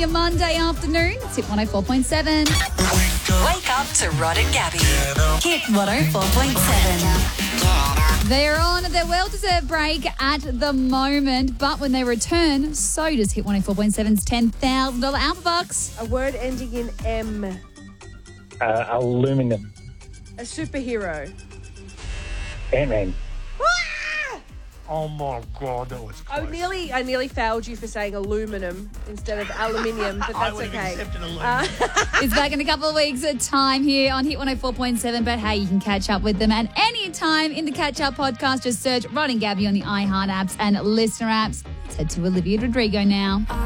your Monday afternoon. It's Hit 104.7. Wake up to Rod and Gabby. Hit 104.7. They're on their well-deserved break at the moment, but when they return, so does Hit 104.7's $10,000 Alpha Bucks. A word ending in M. Aluminum. A superhero. Ant-Man. Oh my God, that was close. I nearly failed you for saying aluminum instead of aluminium, but I that's would have okay. accepted aluminum. It's back in a couple of weeks' time here on Hit 104.7, but hey, you can catch up with them at any time in the Catch Up podcast. Just search Rod and Gabby on the iHeart apps and listener apps. Let's head to Olivia Rodrigo now.